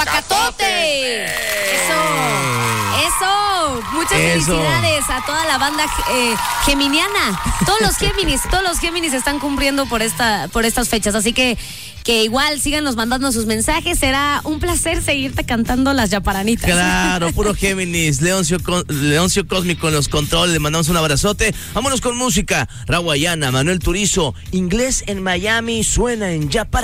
aguacatote. Eso. Muchas felicidades a toda la banda geminiana. Todos los Géminis están cumpliendo por estas fechas. Así que igual síganos mandando sus mensajes. Será un placer seguirte cantando las yaparanitas. Claro, puro Géminis. Leoncio Cósmico en los controles. Le mandamos un abrazote. Vámonos con música. Rawayana, Manuel Turizo. Inglés en Miami suena en Yapara.